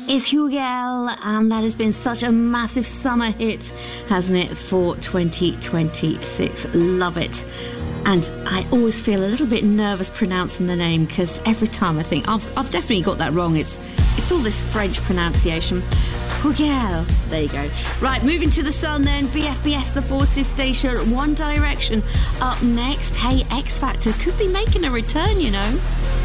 is Hugel, and that has been such a massive summer hit, hasn't it, for 2026. Love it. And I always feel a little bit nervous pronouncing the name, because every time I think I've definitely got that wrong. It's all this French pronunciation. Hugel. There you go. Right, moving to the sun then. BFBS, The Forces Station, One Direction up next. Hey, X Factor could be making a return, you know.